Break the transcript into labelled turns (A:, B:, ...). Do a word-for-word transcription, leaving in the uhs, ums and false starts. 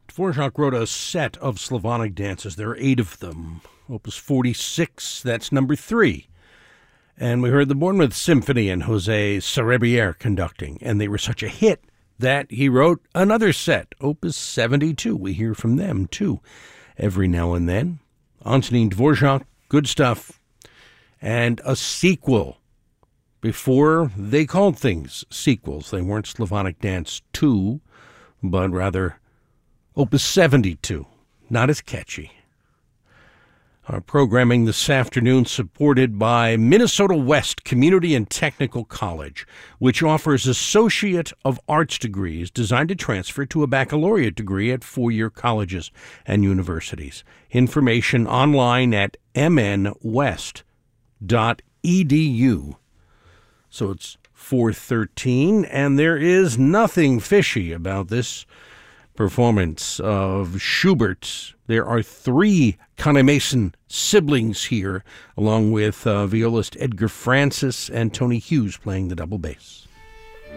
A: Dvorak wrote a set of Slavonic dances. There are eight of them. Opus forty-six, that's number three. And we heard the Bournemouth Symphony and Jose Cerebier conducting, and they were such a hit that he wrote another set, Opus seventy-two. We hear from them, too, every now and then. Antonin Dvorak, good stuff. And a sequel. Before they called things sequels. They weren't Slavonic Dance two, but rather Opus seventy-two. Not as catchy. Our programming this afternoon supported by Minnesota West Community and Technical College, which offers Associate of Arts degrees designed to transfer to a baccalaureate degree at four-year colleges and universities. Information online at m n west dot e d u. So it's four thirteen, and there is nothing fishy about this performance of Schubert. There are three Connie Mason siblings here, along with uh, violist Edgar Francis and Tony Hughes playing the double bass.